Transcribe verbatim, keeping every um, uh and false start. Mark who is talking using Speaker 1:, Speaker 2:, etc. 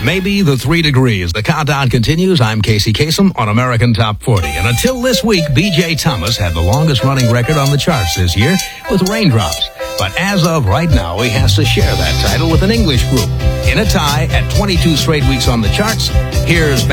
Speaker 1: Maybe the three degrees. The countdown continues. I'm Casey Kasem on American Top forty. And until this week, B J Thomas had the longest running record on the charts this year with Raindrops. But as of right now, he has to share that title with an English group. In a tie at twenty-two straight weeks on the charts, here's